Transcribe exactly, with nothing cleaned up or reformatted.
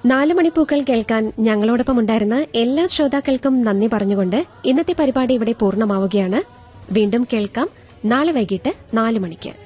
നാല് മണിപ്പൂക്കൾ കേൾക്കാൻ ഞങ്ങളോടൊപ്പം ഉണ്ടായിരുന്ന എല്ലാ ശ്രോതാക്കൾക്കും നന്ദി പറഞ്ഞുകൊണ്ട് ഇന്നത്തെ പരിപാടി ഇവിടെ പൂർണ്ണമാവുകയാണ്. വീണ്ടും കേൾക്കാം നാളെ വൈകിട്ട് നാല് മണിക്ക്.